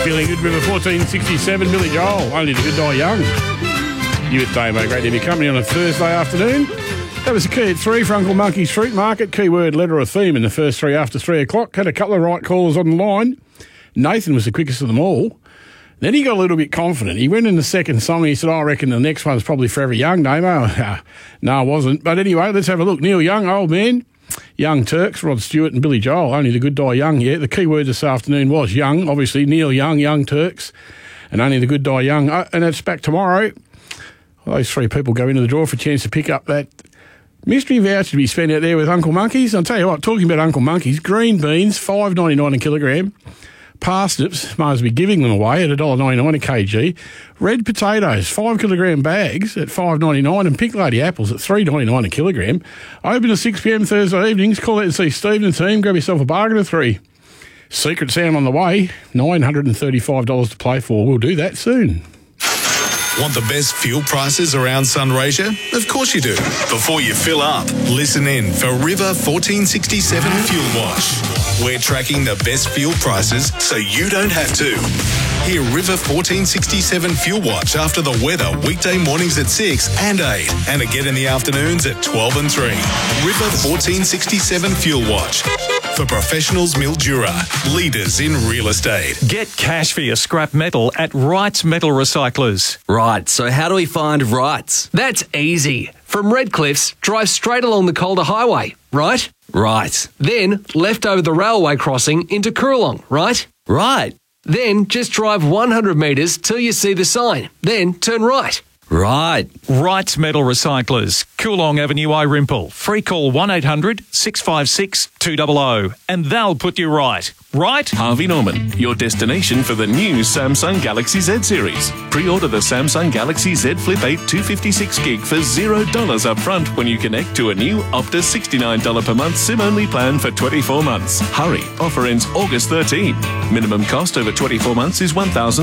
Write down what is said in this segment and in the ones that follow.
Feeling Good River 1467, Billy Joel, Only the Good Die Young. You with Damo, great to have your company on a Thursday afternoon. That was a key at 3 for Uncle Monkey's Fruit Market. Keyword, letter or theme in the first three after 3 o'clock. Had a couple of right callers on the line. Nathan was the quickest of them all. Then he got a little bit confident. He went in the second song and he said, I reckon the next one's probably Forever Young, Damo. No, it wasn't. But anyway, let's have a look. Neil Young, Old Man. Young Turks, Rod Stewart and Billy Joel. Only the Good Die Young, yeah. The key word this afternoon was young. Obviously, Neil Young, Young Turks, and Only the Good Die Young. And it's back tomorrow. Those 3 people go into the draw for a chance to pick up that mystery voucher to be spent out there with Uncle Monkeys. I'll tell you what, talking about Uncle Monkeys, green beans, $5.99 a kilogram. Parsnips, might as well be giving them away at $1.99 a kg. Red potatoes, 5 kilogram bags at $5.99, and Pink Lady apples at $3.99 a kilogram. Open at 6 p.m. Thursday evenings. Call out and see Steve and the team. Grab yourself a bargain of 3. Secret Sound on the way, $935 to play for. We'll do that soon. Want the best fuel prices around Sunraysia? Of course you do. Before you fill up, listen in for River 1467 Fuel Watch. We're tracking the best fuel prices so you don't have to. Hear River 1467 Fuel Watch after the weather weekday mornings at 6 and 8 and again in the afternoons at 12 and 3. River 1467 Fuel Watch. For professionals, Mildura, leaders in real estate. Get cash for your scrap metal at Wrights Metal Recyclers. Right, so how do we find Wrights? That's easy. From Redcliffs, drive straight along the Calder Highway, right? Right. Then left over the railway crossing into Coorong, right? Right. Then just drive 100 metres till you see the sign. Then turn right. Right. Wrights Metal Recyclers, Coorong Avenue, Irimple. Free call 1800 656 200 and they'll put you right. Right? Harvey Norman, your destination for the new Samsung Galaxy Z series. Pre-order the Samsung Galaxy Z Flip 8 256 gig for $0 up front when you connect to a new Optus $69 per month SIM-only plan for 24 months. Hurry, offer ends August 13. Minimum cost over 24 months is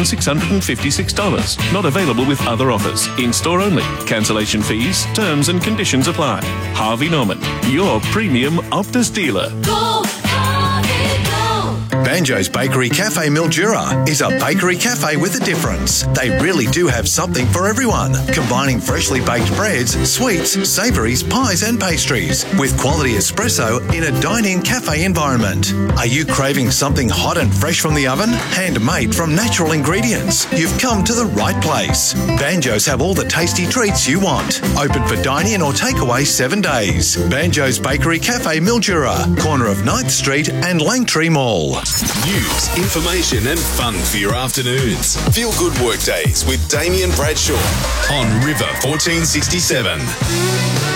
$1,656. Not available with other offers. In-store only. Cancellation fees, terms and conditions apply. Harvey Norman, your premium Optus dealer. Go, Harvey, go. Banjo's Bakery Cafe Mildura is a bakery cafe with a difference. They really do have something for everyone, combining freshly baked breads, sweets, savouries, pies and pastries with quality espresso in a dine-in cafe environment. Are you craving something hot and fresh from the oven? Handmade from natural ingredients? You've come to the right place. Banjo's have all the tasty treats you want. Open for dine-in or takeaway 7 days. Banjo's Bakery Cafe Mildura, corner of 9th Street and Langtree Mall. News, information and fun for your afternoons. Feel good work days with Damien Bradshaw on River 1467.